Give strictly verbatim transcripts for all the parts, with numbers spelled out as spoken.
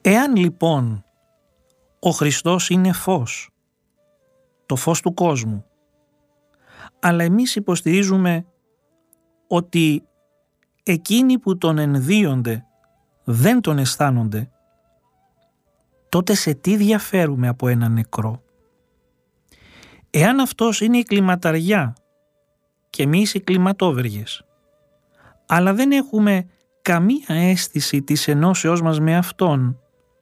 Εάν λοιπόν ο Χριστός είναι φως, το φως του κόσμου, αλλά εμείς υποστηρίζουμε ότι εκείνοι που τον ενδύονται δεν τον αισθάνονται, τότε σε τι διαφέρουμε από ένα νεκρό? Εάν αυτός είναι η κλιματαριά και εμείς οι κλιματόβεργες, αλλά δεν έχουμε καμία αίσθηση της ενώσεώς μας με αυτόν,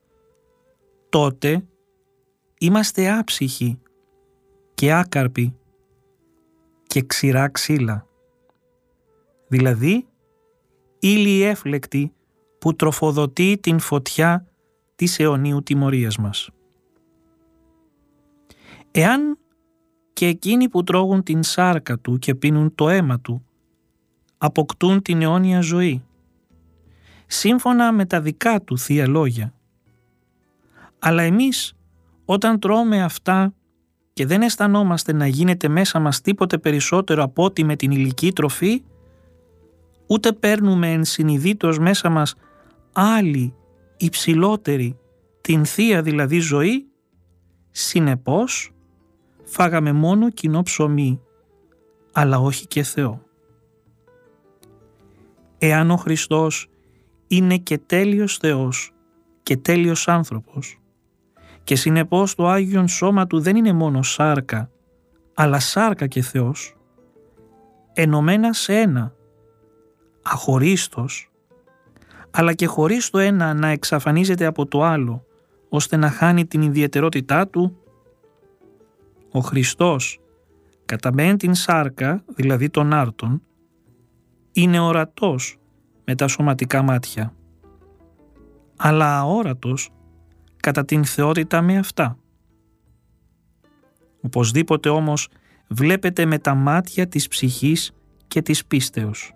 τότε είμαστε άψυχοι και άκαρποι και ξηρά ξύλα, δηλαδή ύλη έφλεκτη που τροφοδοτεί την φωτιά της αιωνίου τιμωρίας μας. Εάν και εκείνοι που τρώγουν την σάρκα του και πίνουν το αίμα του αποκτούν την αιώνια ζωή, σύμφωνα με τα δικά του θεία λόγια, αλλά εμείς όταν τρώμε αυτά και δεν αισθανόμαστε να γίνεται μέσα μας τίποτε περισσότερο από ό,τι με την υλική τροφή, ούτε παίρνουμε ενσυνειδήτως μέσα μας άλλη, υψηλότερη, την θεία δηλαδή ζωή, συνεπώς φάγαμε μόνο κοινό ψωμί, αλλά όχι και Θεό. Εάν ο Χριστός είναι και τέλειος Θεός και τέλειος άνθρωπος, και συνεπώς το Άγιον Σώμα του δεν είναι μόνο σάρκα, αλλά σάρκα και Θεός, ενωμένα σε ένα, αχωρίστος, αλλά και χωρίς το ένα να εξαφανίζεται από το άλλο, ώστε να χάνει την ιδιαιτερότητά του, ο Χριστός, κατά μεν την σάρκα, δηλαδή τον άρτον, είναι ορατός με τα σωματικά μάτια, αλλά αόρατος κατά την θεότητα με αυτά. Οπωσδήποτε όμως βλέπετε με τα μάτια της ψυχής και της πίστεως.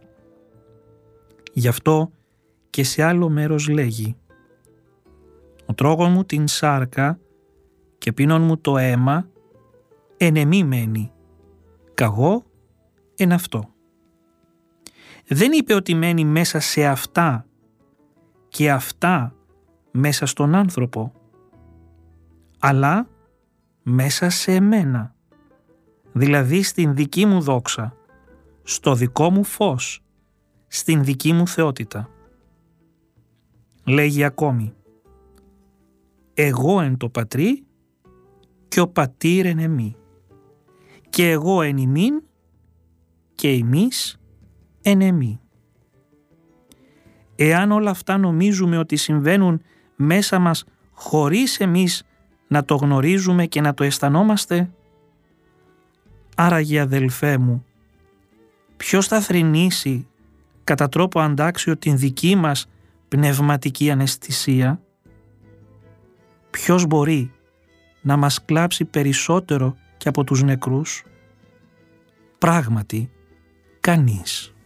Γι' αυτό και σε άλλο μέρος λέγει «Ο τρώγων μου την σάρκα και πίνων μου το αίμα εν εμή μένει, καγώ εν αυτό». Δεν είπε ότι μένει μέσα σε αυτά και αυτά μέσα στον άνθρωπο, αλλά μέσα σε εμένα, δηλαδή στην δική μου δόξα, στο δικό μου φως, στην δική μου θεότητα. Λέγει ακόμη «Εγώ εν το πατρί και ο πατήρ εν εμεί, και εγώ εν ημίν και εμείς εν εμεί». Εάν όλα αυτά νομίζουμε ότι συμβαίνουν μέσα μας χωρίς εμείς να το γνωρίζουμε και να το αισθανόμαστε, άραγε αδελφέ μου, ποιος θα θρηνήσει κατά τρόπο αντάξιο την δική μας πνευματική αναισθησία? Ποιος μπορεί να μας κλάψει περισσότερο και από τους νεκρούς? Πράγματι, κανείς.